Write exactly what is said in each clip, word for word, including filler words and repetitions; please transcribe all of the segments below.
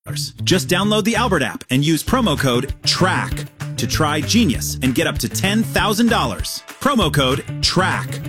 Just download the Albert app and use promo code TRACK to try Genius and get up to ten thousand dollars. Promo code TRACK.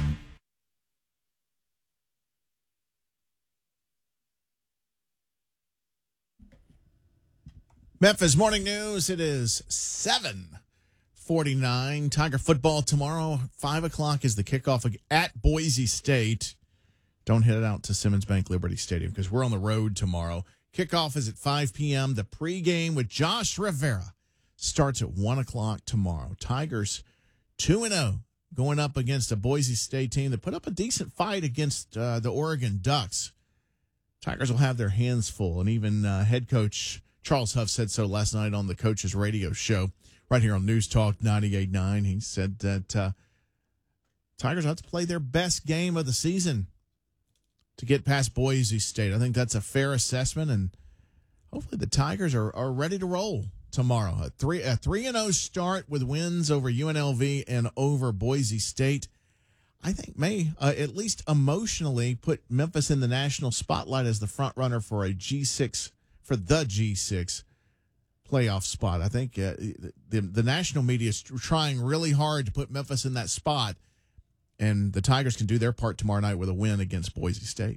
Memphis Morning News. It is seven forty-nine. Tiger football tomorrow. five o'clock is the kickoff at Boise State. Don't head out to Simmons Bank Liberty Stadium because we're on the road tomorrow. Kickoff is at five p.m. The pregame with Josh Rivera starts at one o'clock tomorrow. Tigers two and oh going up against a Boise State team that put up a decent fight against uh, the Oregon Ducks. Tigers will have their hands full, and even uh, head coach Charles Huff said so last night on the coach's radio show right here on News Talk ninety-eight point nine. He said that uh, Tigers have to play their best game of the season to get past Boise State. I think that's a fair assessment, and hopefully the Tigers are, are ready to roll tomorrow. A three a three and oh start with wins over U N L V and over Boise State, I think may uh, at least emotionally put Memphis in the national spotlight as the front runner for a G six for the G six playoff spot. I think uh, the the national media is trying really hard to put Memphis in that spot, and the Tigers can do their part tomorrow night with a win against Boise State.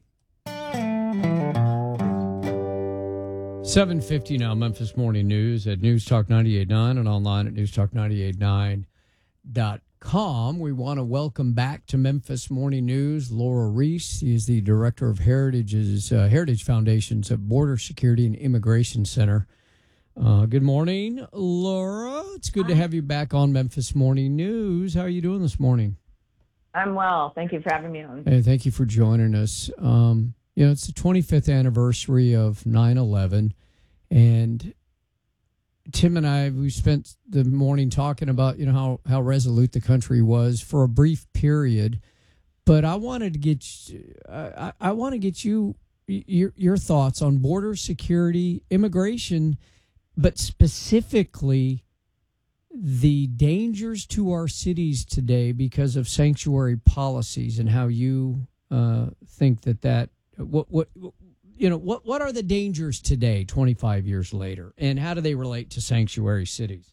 seven fifty now, Memphis Morning News at News Talk ninety-eight point nine and online at news talk ninety-eight point nine dot com. We want to welcome back to Memphis Morning News Laura Reese. She is the director of Heritage's uh, Heritage Foundation's at Border Security and Immigration Center. Uh, good morning, Laura. It's good Hi. to have you back on Memphis Morning News. How are you doing this morning? I'm well. Thank you for having me on. Hey, thank you for joining us. Um, you know, it's the twenty-fifth anniversary of nine eleven, and Tim and I, we spent the morning talking about, you know, how, how resolute the country was for a brief period. But I wanted to get, I, I want to get you, your, your thoughts on border security, immigration, but specifically the dangers to our cities today because of sanctuary policies and how you uh, think that that, what, what, you know, what, what are the dangers today, twenty-five years later, and how do they relate to sanctuary cities?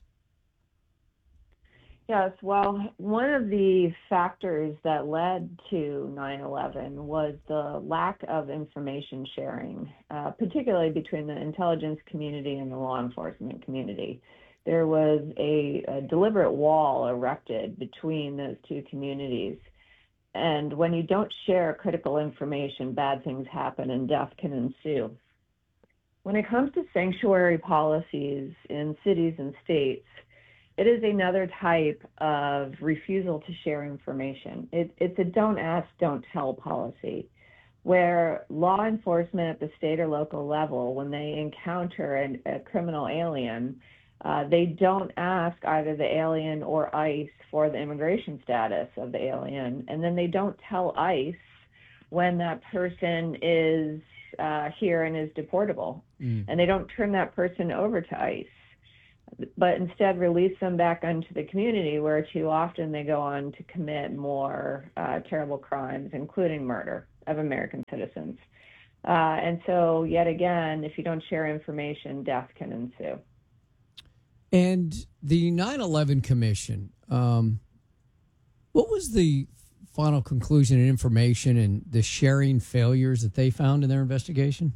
Yes, well, one of the factors that led to nine eleven was the lack of information sharing, uh, particularly between the intelligence community and the law enforcement community. There was a, a deliberate wall erected between those two communities. And when you don't share critical information, bad things happen and death can ensue. When it comes to sanctuary policies in cities and states, it is another type of refusal to share information. It, it's a don't ask, don't tell policy, where law enforcement at the state or local level, when they encounter an, a criminal alien, uh, they don't ask either the alien or ICE for the immigration status of the alien, and then they don't tell ICE when that person is uh, here and is deportable, mm. and they don't turn that person over to ICE, but instead release them back into the community, where too often they go on to commit more uh, terrible crimes, including murder of American citizens. Uh, and so, yet again, if you don't share information, death can ensue. And the nine eleven Commission, um, what was the final conclusion and information and the sharing failures that they found in their investigation?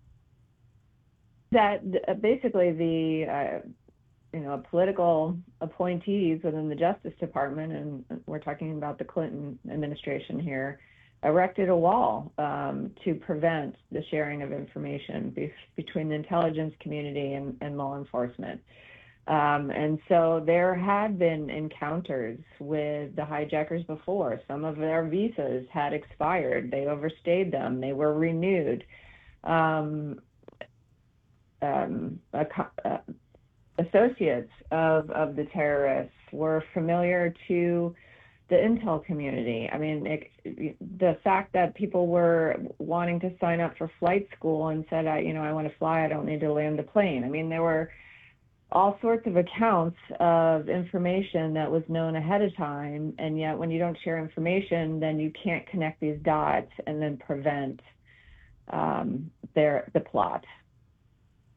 That uh, basically the uh, you know political appointees within the Justice Department, and we're talking about the Clinton administration here, erected a wall um, to prevent the sharing of information be- between the intelligence community and, and law enforcement. Um, and so there had been encounters with the hijackers before. Some of their visas had expired. They overstayed them. They were renewed. Um, um, a, uh, associates of, of the terrorists were familiar to the intel community. I mean, it, the fact that people were wanting to sign up for flight school and said, I, you know, I want to fly, I don't need to land the plane. I mean, there were all sorts of accounts of information that was known ahead of time, and yet when you don't share information, then you can't connect these dots and then prevent um, their the plot.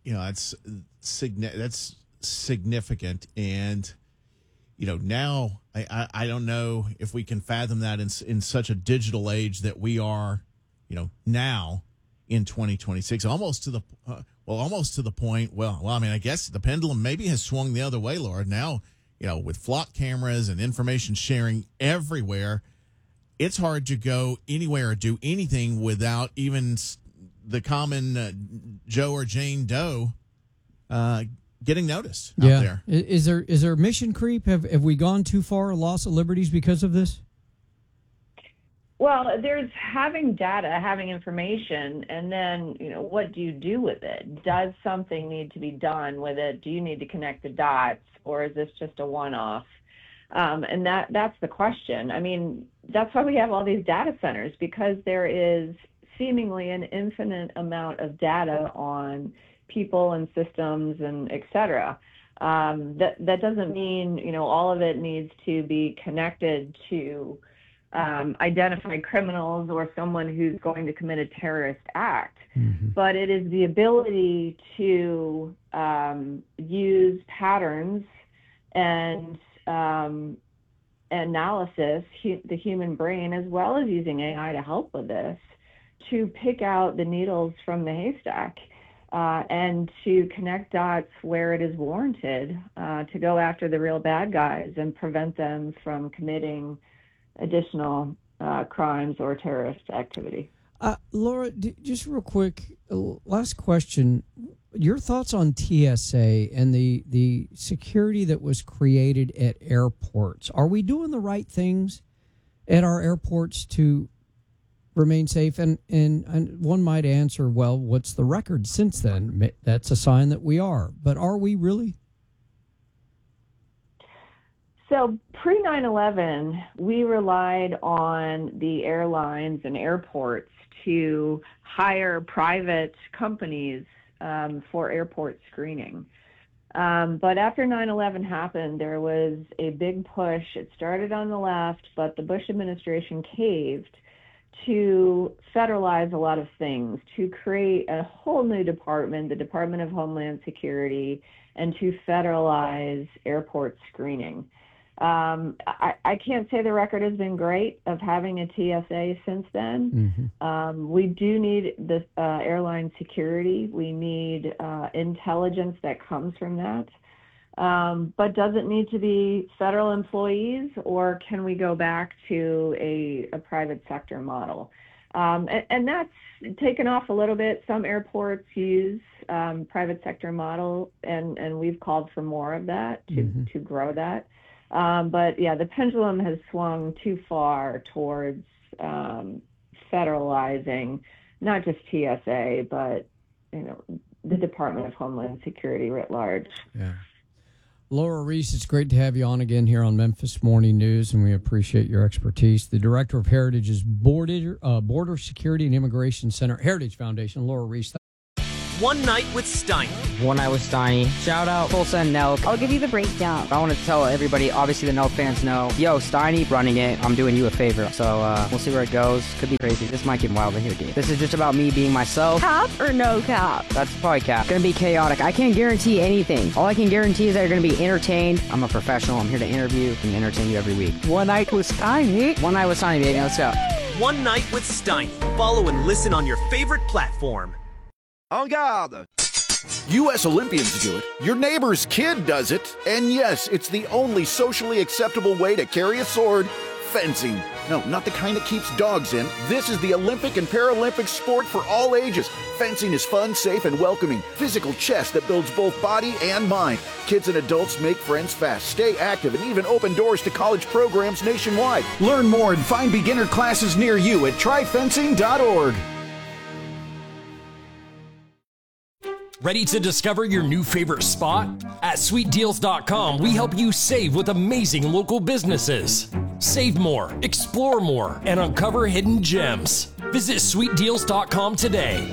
you know, that's signi- that's significant. And, you know, now I, I, I don't know if we can fathom that in, in such a digital age that we are, you know, now in twenty twenty-six, almost to the, uh, well, almost to the point, well, well, I mean, I guess the pendulum maybe has swung the other way, Laura. Now, you know, with flock cameras and information sharing everywhere, it's hard to go anywhere or do anything without even the common uh, Joe or Jane Doe uh, getting noticed out yeah. there. Is there is there mission creep? Have have we gone too far, loss of liberties because of this? Well, there's having data, having information, and then, you know, what do you do with it? Does something need to be done with it? Do you need to connect the dots, or is this just a one-off? Um, and that that's the question. I mean, that's why we have all these data centers, because there is seemingly an infinite amount of data on people and systems and et cetera. Um, that, that doesn't mean, you know, all of it needs to be connected to um, identify criminals or someone who's going to commit a terrorist act. Mm-hmm. But it is the ability to um, use patterns and um, analysis, hu- the human brain, as well as using A I to help with this, to pick out the needles from the haystack uh, and to connect dots where it is warranted, uh, to go after the real bad guys and prevent them from committing additional uh, crimes or terrorist activity. Uh, Laura, d- just real quick, uh, last question. Your thoughts on T S A and the, the security that was created at airports. Are we doing the right things at our airports to remain safe? And, and, and one might answer, well, what's the record since then? That's a sign that we are. But are we really? So pre nine eleven, we relied on the airlines and airports to hire private companies um, for airport screening. Um, but after nine eleven happened, there was a big push. It started on the left, but the Bush administration caved to federalize a lot of things, to create a whole new department, the Department of Homeland Security, and to federalize airport screening. Um, I, I can't say the record has been great of having a T S A since then. Mm-hmm. Um, we do need the uh, airline security. We need uh, intelligence that comes from that. Um, but does it need to be federal employees, or can we go back to a, a private sector model? Um, and, and that's taken off a little bit. Some airports use um, private sector model, and, and we've called for more of that to, mm-hmm. to grow that. Um, but yeah, the pendulum has swung too far towards um, federalizing not just T S A, but you know, the Department of Homeland Security writ large. Yeah. Laura Reese, it's great to have you on again here on Memphis Morning News, and we appreciate your expertise. The Director of Heritage's Border, uh, Border Security and Immigration Center, Heritage Foundation, Laura Reese. One Night with Steiny. One Night with Steiny. Shout out Tulsa and Nelk. I'll give you the breakdown. I want to tell everybody, obviously the Nelk fans know, yo, Steiny running it, I'm doing you a favor. So uh, we'll see where it goes. Could be crazy. This might get wild in here, dude. This is just about me being myself. Cap or no cap? That's probably cap. Gonna be chaotic. I can't guarantee anything. All I can guarantee is that you're gonna be entertained. I'm a professional. I'm here to interview and entertain you every week. One Night with Steiny. One Night with Steiny, baby. Let's go. One Night with Steiny. Follow and listen on your favorite platform. En garde! U S Olympians do it, your neighbor's kid does it, and yes, it's the only socially acceptable way to carry a sword, fencing. No, not the kind that keeps dogs in. This is the Olympic and Paralympic sport for all ages. Fencing is fun, safe, and welcoming. Physical chess that builds both body and mind. Kids and adults make friends fast, stay active, and even open doors to college programs nationwide. Learn more and find beginner classes near you at try fencing dot org. Ready to discover your new favorite spot? At sweet deals dot com, we help you save with amazing local businesses. Save more, explore more, and uncover hidden gems. Visit sweet deals dot com today.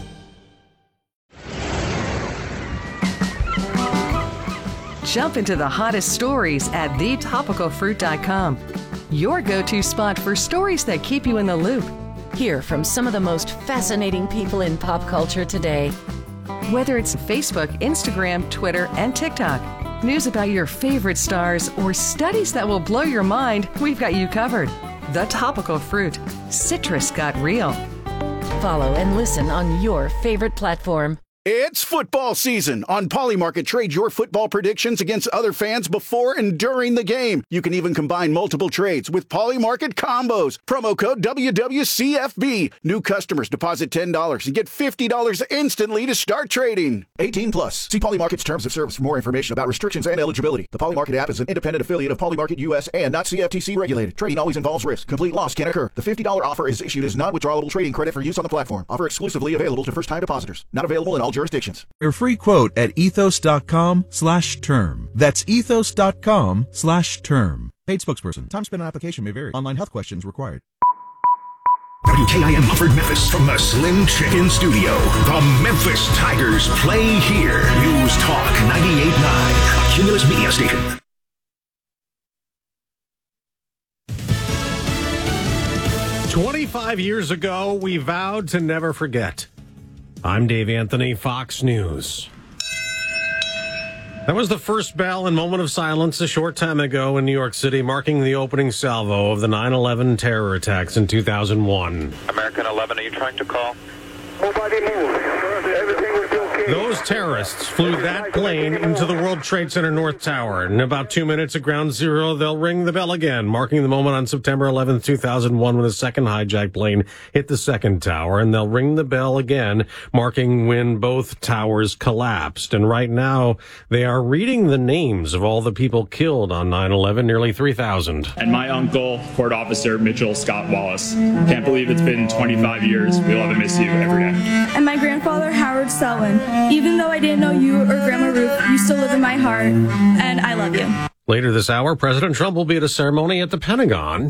Jump into the hottest stories at the topical fruit dot com. Your go-to spot for stories that keep you in the loop. Hear from some of the most fascinating people in pop culture today. Whether it's Facebook, Instagram, Twitter, and TikTok, news about your favorite stars, or studies that will blow your mind, we've got you covered. The Topical Fruit. Citrus got real. Follow and listen on your favorite platform. It's football season. On Polymarket, trade your football predictions against other fans before and during the game. You can even combine multiple trades with Polymarket combos. Promo code W W C F B. New customers deposit ten dollars and get fifty dollars instantly to start trading. eighteen plus. See Polymarket's terms of service for more information about restrictions and eligibility. The Polymarket app is an independent affiliate of Polymarket U S and not C F T C regulated. Trading always involves risk. Complete loss can occur. The fifty dollars offer is issued as non-withdrawable trading credit for use on the platform. Offer exclusively available to first-time depositors. Not available in all jurisdictions. Your free quote at ethos.com slash term. That's ethos.com slash term. Paid spokesperson. Time spent on application may vary. Online health questions required. W K I M Mumford, Memphis, from the Slim Chicken Studio. The Memphis Tigers play here. News Talk ninety-eight point nine, a Cumulus Media station. twenty-five years ago, we vowed to never forget. I'm Dave Anthony, Fox News. That was the first bell and moment of silence a short time ago in New York City, marking the opening salvo of the nine eleven terror attacks in two thousand one. American eleven, are you trying to call? Nobody move. Everything will be okay. Those terrorists flew that plane into the World Trade Center North Tower. In about two minutes at ground zero, they'll ring the bell again, marking the moment on September eleventh, two thousand one, when the second hijacked plane hit the second tower. And they'll ring the bell again, marking when both towers collapsed. And right now, they are reading the names of all the people killed on nine eleven, nearly three thousand. And my uncle, Court Officer Mitchell Scott Wallace. Can't believe it's been twenty-five years. We'll have to miss you every day. And my grandfather, Howard Selwyn. Even though I didn't know you or Grandma Ruth, you still live in my heart, and I love you. Later this hour, President Trump will be at a ceremony at the Pentagon,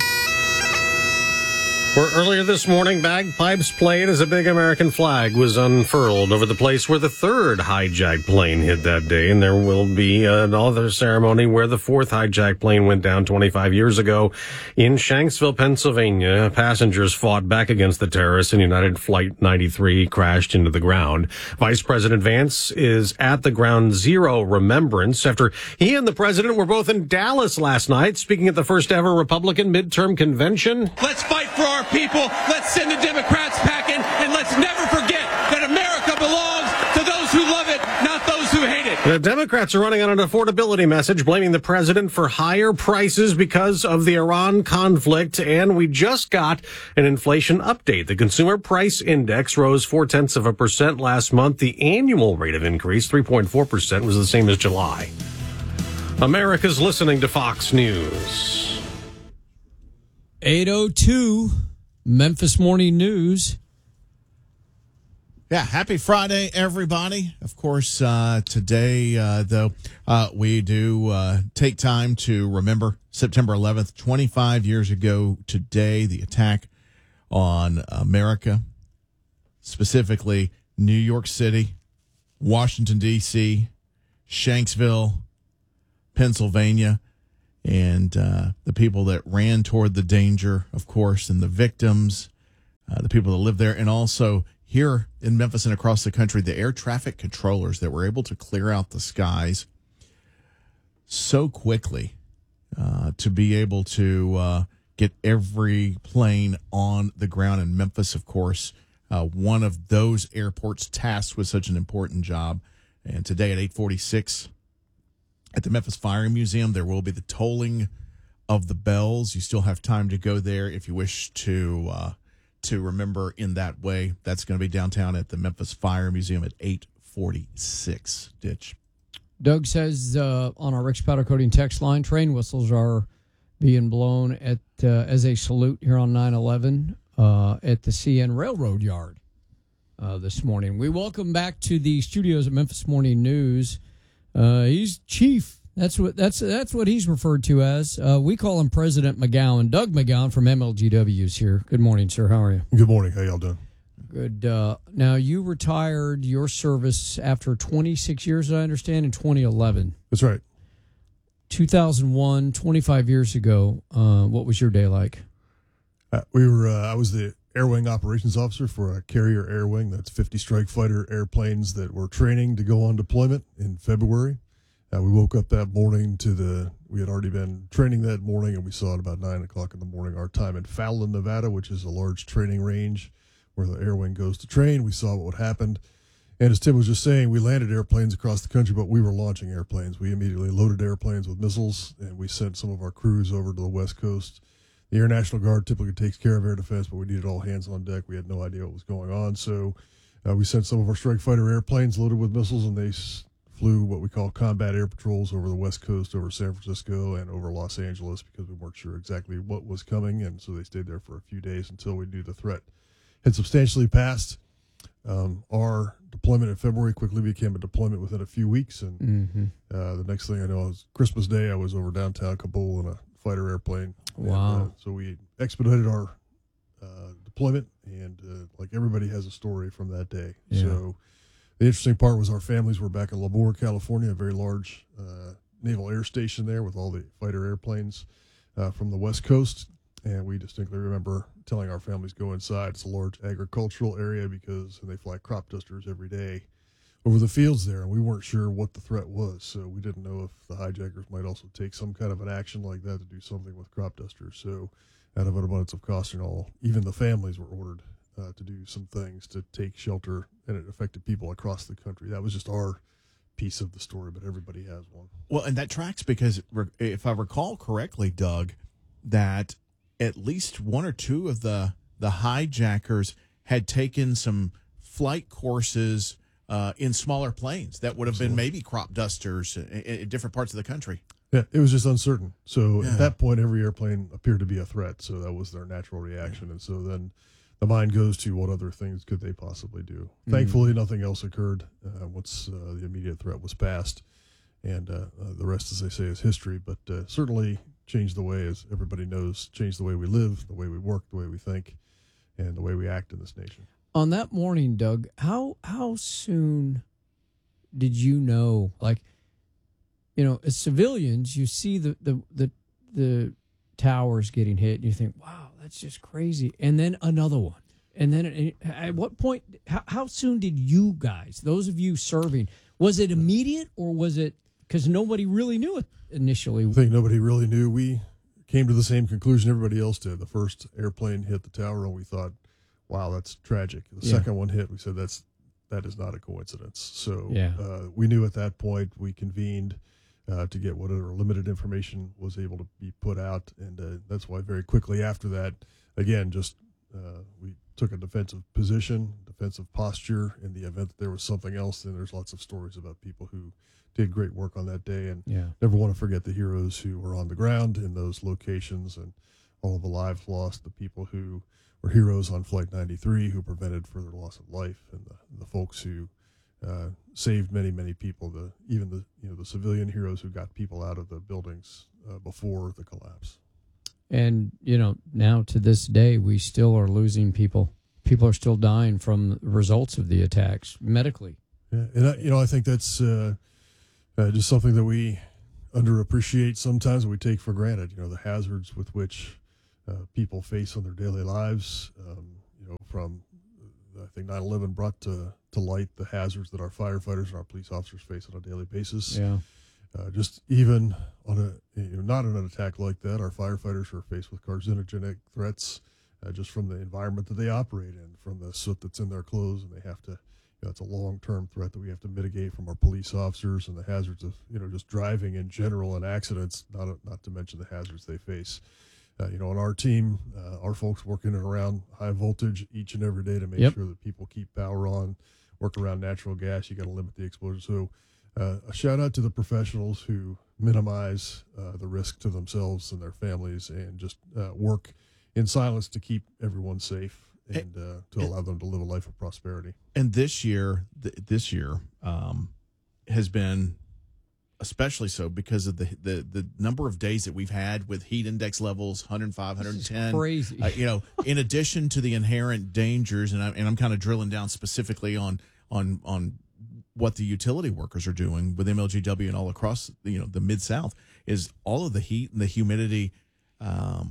where earlier this morning, bagpipes played as a big American flag was unfurled over the place where the third hijacked plane hit that day. And there will be another ceremony where the fourth hijacked plane went down twenty-five years ago in Shanksville, Pennsylvania. Passengers fought back against the terrorists, and United Flight ninety-three crashed into the ground. Vice President Vance is at the Ground Zero Remembrance after he and the president were both in Dallas last night, speaking at the first ever Republican midterm convention. Let's fight for our people. Let's send the Democrats packing, and let's never forget that America belongs to those who love it, not those who hate it. The Democrats are running on an affordability message, blaming the president for higher prices because of the Iran conflict. And we just got an inflation update. The Consumer Price Index rose four-tenths of a percent last month. The annual rate of increase, three point four percent, was the same as July. America's listening to Fox News. eight oh two, Memphis Morning News. Yeah, happy Friday, everybody. Of course, uh, today, uh, though, uh, we do uh, take time to remember September eleventh, twenty-five years ago today, the attack on America, specifically New York City, Washington, D C, Shanksville, Pennsylvania, and uh, the people that ran toward the danger, of course, and the victims, uh, the people that live there, and also here in Memphis and across the country, the air traffic controllers that were able to clear out the skies so quickly uh, to be able to uh, get every plane on the ground in Memphis, of course, uh, one of those airports tasked with such an important job. And today at eight forty-six at the Memphis Fire Museum, there will be the tolling of the bells. You still have time to go there if you wish to uh, to remember in that way. That's going to be downtown at the Memphis Fire Museum at eight forty-six. Ditch. Doug says uh, on our Rick's Powder Coating text line, train whistles are being blown at uh, as a salute here on nine eleven uh, at the C N Railroad Yard uh, this morning. We welcome back to the studios at Memphis Morning News. Uh, he's chief. That's what that's that's what he's referred to as. Uh, we call him President McGowan. Doug McGowan from M L G W is here. Good morning, sir. How are you? Good morning. How y'all doing? Good. Uh, now, you retired your service after twenty-six years, I understand, in twenty eleven. That's right. two thousand one, twenty-five years ago. Uh, what was your day like? Uh, we were. Uh, I was the air wing operations officer for a carrier air wing. That's fifty strike fighter airplanes that were training to go on deployment in February. Uh, we woke up that morning to the, we had already been training that morning, and we saw at about nine o'clock in the morning our time in Fallon, Nevada, which is a large training range where the air wing goes to train. We saw what happened. And as Tim was just saying, we landed airplanes across the country, but we were launching airplanes. We immediately loaded airplanes with missiles, and we sent some of our crews over to the West Coast. The Air National Guard typically takes care of air defense, but we needed all hands on deck. We had no idea what was going on. So uh, we sent some of our strike fighter airplanes loaded with missiles, and they s- flew what we call combat air patrols over the West Coast, over San Francisco, and over Los Angeles, because we weren't sure exactly what was coming. And so they stayed there for a few days until we knew the threat had substantially passed. Um, our deployment in February quickly became a deployment within a few weeks. And Mm-hmm. uh, the next thing I know, it was Christmas Day. I was over downtown Kabul in a fighter airplane. Wow. And, uh, so we expedited our uh, deployment, and uh, like everybody has a story from that day. Yeah. So the interesting part was our families were back in Lemoore, California, a very large uh, naval air station there with all the fighter airplanes uh, from the West Coast. And we distinctly remember telling our families, go inside. It's a large agricultural area because they fly crop dusters every day over the fields there. And we weren't sure what the threat was. So we didn't know if the hijackers might also take some kind of an action like that to do something with crop dusters. So out of an abundance of caution, all, even the families were ordered uh, to do some things to take shelter, and it affected people across the country. That was just our piece of the story, but everybody has one. Well, and that tracks because if I recall correctly, Doug, that at least one or two of the the hijackers had taken some flight courses uh, in smaller planes that would have been maybe crop dusters in, in different parts of the country. Yeah, it was just uncertain. So Yeah. at that point, every airplane appeared to be a threat. So that was their natural reaction. Yeah. And so then the mind goes to what other things could they possibly do? Mm-hmm. Thankfully, nothing else occurred uh, once uh, the immediate threat was passed. And uh, uh, the rest, as they say, is history. But uh, certainly changed the way, as everybody knows, changed the way we live, the way we work, the way we think, and the way we act in this nation. On that morning, Doug, how how soon did you know, like, you know, as civilians, you see the the the, the towers getting hit, and you think, wow, that's just crazy. And then another one. And then at what point, how, how soon did you guys, those of you serving, was it immediate or was it, because nobody really knew it initially? I think nobody really knew. We came to the same conclusion everybody else did. The first airplane hit the tower, and we thought, wow, that's tragic. The Yeah. second one hit, we said, that's that is not a coincidence. So Yeah. uh, we knew at that point. We convened uh, to get whatever limited information was able to be put out, and uh, that's why very quickly after that, again, just uh, we took a defensive position, defensive posture in the event that there was something else. And there's lots of stories about people who did great work on that day, and Yeah. never want to forget the heroes who were on the ground in those locations and all of the lives lost, the people who were heroes on Flight ninety-three who prevented further loss of life, and the, the folks who uh, saved many, many people, the even the you know the civilian heroes who got people out of the buildings uh, before the collapse. And, you know, now to this day, we still are losing people. People are still dying from the results of the attacks medically. Yeah, and I, you know, I think that's uh, uh, just something that we underappreciate sometimes. We take for granted. You know, the hazards with which uh, people face on their daily lives. Um, you know, from I think nine eleven brought to to light the hazards that our firefighters and our police officers face on a daily basis. Yeah. Uh, just even on a you know, not on an attack like that, our firefighters are faced with carcinogenic threats uh, just from the environment that they operate in, from the soot that's in their clothes, and they have to. You know, it's a long-term threat that we have to mitigate from our police officers, and the hazards of you know just driving in general and accidents. Not not to mention the hazards they face. Uh, you know, on our team, uh, our folks working around high voltage each and every day to make Yep. sure that people keep power on. Work around natural gas. You got to limit the exposure. So. Uh, a shout out to the professionals who minimize uh, the risk to themselves and their families, and just uh, work in silence to keep everyone safe and uh, to allow them to live a life of prosperity. And this year, th- this year um, has been especially so because of the, the the number of days that we've had with heat index levels one oh five, one ten. Crazy. Uh, you know, in addition to the inherent dangers, and, I, and I'm kind of drilling down specifically on on on. what the utility workers are doing with M L G W and all across, you know, the Mid-South, is all of the heat and the humidity, um,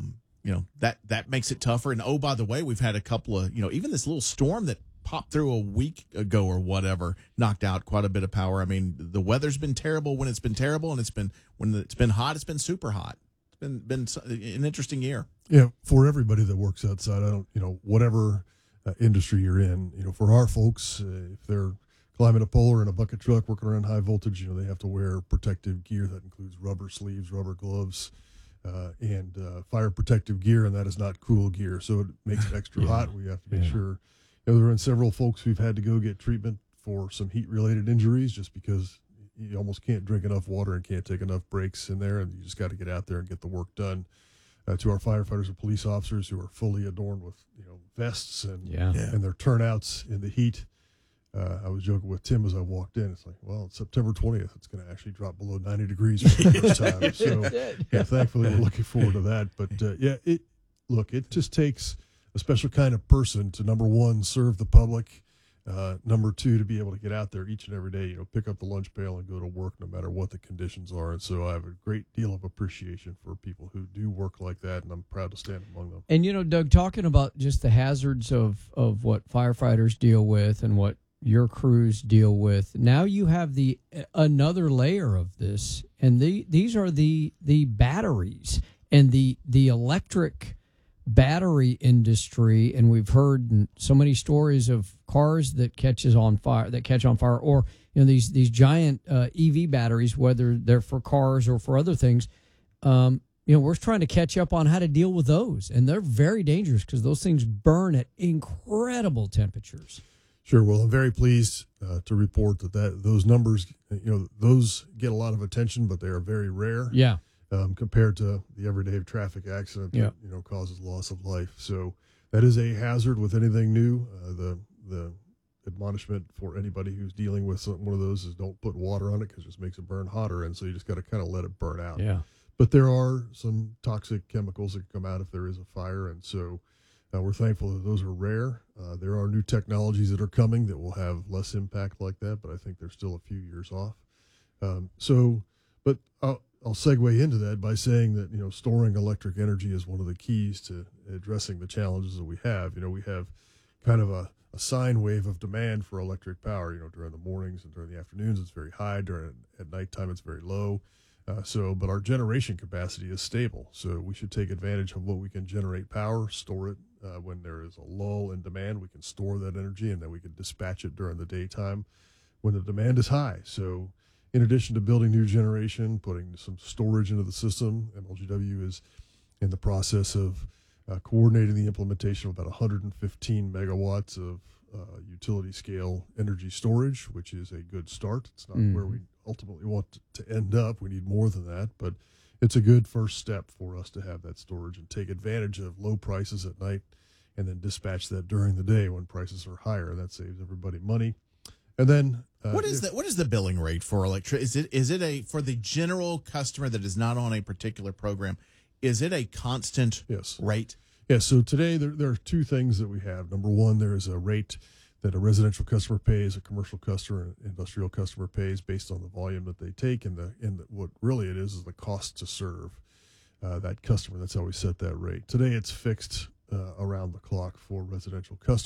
you know, that, that makes it tougher. And, oh, by the way, we've had a couple of, you know, even this little storm that popped through a week ago or whatever knocked out quite a bit of power. I mean, the weather's been terrible when it's been terrible, and it's been when it's been hot, it's been super hot. It's been been an interesting year. Yeah, for everybody that works outside, I don't, you know, whatever uh, industry you're in, you know, for our folks, uh, if they're climbing a pole or in a bucket truck working around high voltage, you know, they have to wear protective gear that includes rubber sleeves, rubber gloves, uh, and uh, fire protective gear, and that is not cool gear, so it makes it extra yeah. hot. We have to make yeah. sure. You know, there have been several folks who've had to go get treatment for some heat-related injuries just because you almost can't drink enough water and can't take enough breaks in there, and you just got to get out there and get the work done. Uh, to our firefighters and police officers who are fully adorned with, you know, vests and yeah. Yeah. and their turnouts in the heat. Uh, I was joking with Tim as I walked in. It's like, well, it's September twentieth. It's going to actually drop below ninety degrees for the first time. So, yeah, thankfully, we're looking forward to that. But uh, yeah, it look, it just takes a special kind of person to, number one, serve the public. Uh, number two, to be able to get out there each and every day, you know, pick up the lunch pail and go to work no matter what the conditions are. And so I have a great deal of appreciation for people who do work like that, and I'm proud to stand among them. And, you know, Doug, talking about just the hazards of, of what firefighters deal with and what your crews deal with, now you have the another layer of this, and the these are the the batteries and the the electric battery industry, and we've heard so many stories of cars that catches on fire that catch on fire, or you know these these giant uh, E V batteries, whether they're for cars or for other things. Um, you know, we're trying to catch up on how to deal with those, and they're very dangerous because those things burn at incredible temperatures. Sure. Well, I'm very pleased uh, to report that, that those numbers, you know, those get a lot of attention, but they are very rare. Yeah. Um, compared to the everyday traffic accident that, yeah. you know, causes loss of life. So that is a hazard with anything new. Uh, the the admonishment for anybody who's dealing with some, one of those is don't put water on it because it just makes it burn hotter, and so you just got to kind of let it burn out. Yeah. But there are some toxic chemicals that come out if there is a fire, and so uh, we're thankful that those are rare. Uh, there are new technologies that are coming that will have less impact like that, but I think they're still a few years off. Um, so, but I'll, I'll segue into that by saying that, you know, storing electric energy is one of the keys to addressing the challenges that we have. You know, we have kind of a, a sine wave of demand for electric power. You know, during the mornings and during the afternoons, it's very high. During at nighttime, it's very low. Uh, so, but our generation capacity is stable. So we should take advantage of what we can generate power, store it uh, when there is a lull in demand. We can store that energy, and then we can dispatch it during the daytime when the demand is high. So, in addition to building new generation, putting some storage into the system, M L G W is in the process of uh, coordinating the implementation of about one hundred fifteen megawatts of uh, utility scale energy storage, which is a good start. It's not mm. where we ultimately want to end up. We need more than that, but it's a good first step for us to have that storage and take advantage of low prices at night and then dispatch that during the day when prices are higher. That saves everybody money. And then uh, what is the what is the billing rate for electric? Is it is it a for the general customer that is not on a particular program? Is it a constant yes. rate? Yes. So today there there are two things that we have. Number one, there is a rate that a residential customer pays, a commercial customer, an industrial customer pays based on the volume that they take, and the and the, what really it is is the cost to serve uh, that customer. That's how we set that rate. Today it's fixed uh, around the clock for residential customers.